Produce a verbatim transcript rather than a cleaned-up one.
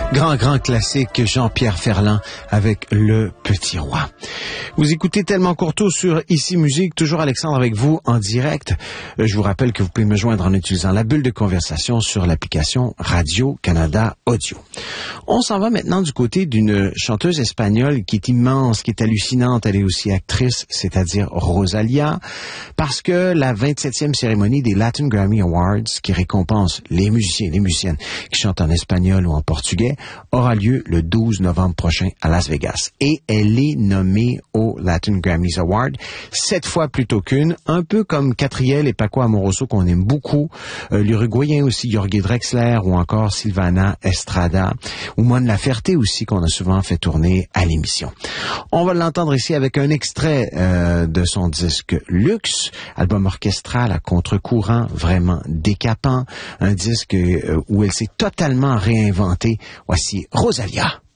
Grand, grand classique, Jean-Pierre Ferland avec Le Petit Roi. Vous écoutez Tellement Courteau sur Ici Musique, toujours Alexandre avec vous en direct. Je vous rappelle que vous pouvez me joindre en utilisant la bulle de conversation sur l'application Radio-Canada Audio. On s'en va maintenant du côté d'une chanteuse espagnole qui est immense, qui est hallucinante. Elle est aussi actrice, c'est-à-dire Rosalía, parce que la vingt-septième cérémonie des Latin Grammy Awards, qui récompense les musiciens et les musiciennes qui chantent en espagnol ou en portugais, aura lieu le douze novembre prochain à Las Vegas. Et elle est nommée au Latin Grammys Award, sept fois plutôt qu'une, un peu comme Catriel et Paco Amoroso qu'on aime beaucoup, euh, l'Uruguayen aussi Jorge Drexler ou encore Silvana Estrada, ou Mon Laferte aussi qu'on a souvent fait tourner à l'émission. On va l'entendre ici avec un extrait euh, de son disque Luxe, album orchestral à contre-courant, vraiment décapant, un disque euh, où elle s'est totalement réinventée. Voici Rosalía.